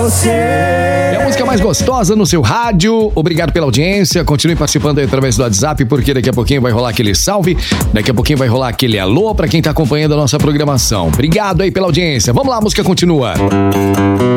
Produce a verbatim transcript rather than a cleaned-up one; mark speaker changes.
Speaker 1: você.
Speaker 2: É a música mais gostosa no seu rádio. Obrigado pela audiência. Continue participando aí através do WhatsApp, porque daqui a pouquinho vai rolar aquele salve. Daqui a pouquinho vai rolar aquele alô pra quem tá acompanhando a nossa programação. Obrigado aí pela audiência. Vamos lá, a música continua.